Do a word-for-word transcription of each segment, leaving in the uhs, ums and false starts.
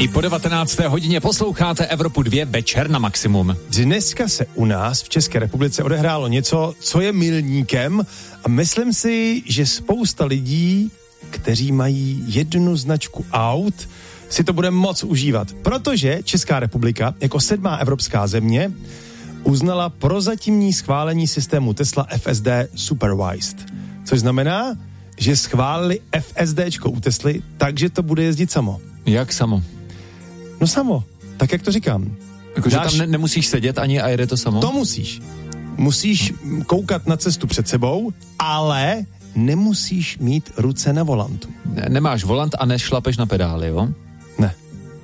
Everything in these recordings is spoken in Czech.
I po devatenácté hodině posloucháte Evropu dva večer na maximum. Dneska se u nás v České republice odehrálo něco, co je milníkem a myslím si, že spousta lidí, kteří mají jednu značku aut, si to bude moc užívat, protože Česká republika jako sedmá evropská země uznala prozatímní schválení systému Tesla F S D Supervised, což znamená, že schválili FSDčko u Tesly, takže to bude jezdit samo. Jak samo? No samo, tak jak to říkám. Jakože Dáš... tam ne- nemusíš sedět ani a jede to samo? To musíš. Musíš koukat na cestu před sebou, ale nemusíš mít ruce na volantu. Ne, nemáš volant a nešlapeš na pedály, jo? Ne.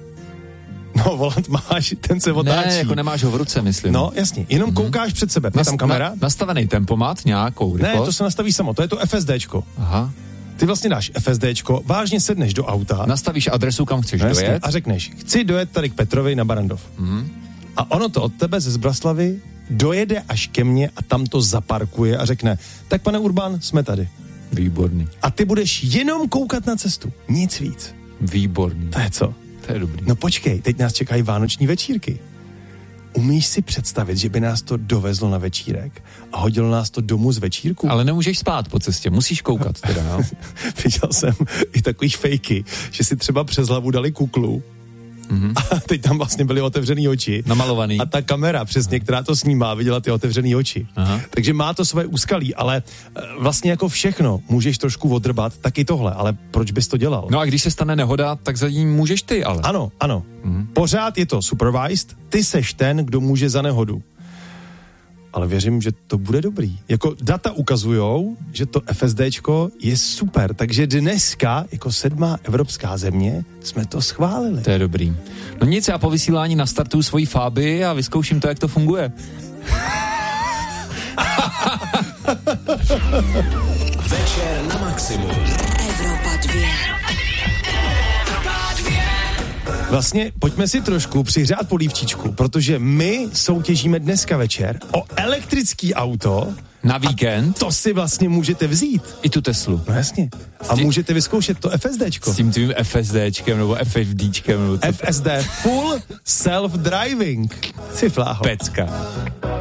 No, volant máš, ten se otáčí. Ne, jako nemáš ho v ruce, myslím. No, jasně, jenom mm-hmm. koukáš před sebe. Je tam kamera? Na, nastavený tempomat, nějakou rychlost? Ne, to se nastaví samo, to je to FSDčko. Aha. Ty vlastně dáš FSDčko, vážně sedneš do auta. Nastavíš adresu, kam chceš no, dojet. A řekneš, chci dojet tady k Petrovi na Barandov. Mm. A ono to od tebe ze Zbraslavy dojede až ke mně a tam to zaparkuje a řekne, tak pane Urban, jsme tady. Výborný. A ty budeš jenom koukat na cestu, nic víc. Výborný. To je co? To je dobrý. No počkej, teď nás čekají vánoční večírky. Umíš si představit, že by nás to dovezlo na večírek a hodilo nás to domů z večírku? Ale nemůžeš spát po cestě, musíš koukat teda, no. Viděl jsem i takový fejky, že si třeba přes hlavu dali kuklu mm-hmm. a teď tam vlastně byly otevřený oči. Namalovaný. A ta kamera přesně, která to snímá, viděla ty otevřený oči. Aha. Takže má to své úskalí, ale vlastně jako všechno můžeš trošku odrbat, tak i tohle, ale proč bys to dělal? No a když se stane nehoda, tak za ní můžeš ty, ale. Ano, ano. Mm-hmm. Pořád je to supervised, ty seš ten, kdo může za nehodu. Ale věřím, že to bude dobrý. Jako data ukazujou, že to FSDčko je super, takže dneska jako sedmá evropská země jsme to schválili. To je dobrý. No nic, já po vysílání nastartuju svoji Fáby a vyzkouším to, jak to funguje. Večer na maximum. Evropa dva. Vlastně pojďme si trošku přihřát polívčičku, protože my soutěžíme dneska večer o elektrický auto. Na víkend. To si vlastně můžete vzít. I tu Teslu. No jasně. A tím, můžete vyzkoušet to FSDčko. S tím tvým FSDčkem nebo FFDčkem. Nebo F S D. Full self-driving. Si fláho. Pecka.